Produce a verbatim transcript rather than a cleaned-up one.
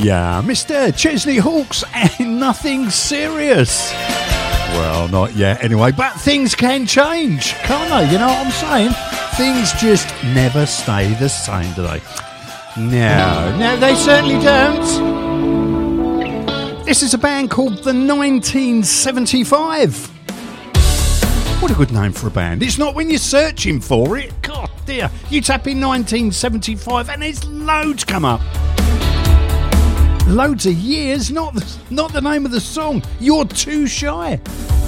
Yeah, Mister Chesley Hawkes and Nothing Serious. Well, not yet anyway, but things can change, can't they? You know what I'm saying? Things just never stay the same, do they? No, no, they certainly don't. This is a band called the nineteen seventy-five. What a good name for a band. It's not when you're searching for it. God dear. You tap in nineteen seventy-five and there's loads come up. Loads of years, not the, not the name of the song. You're Too Shy.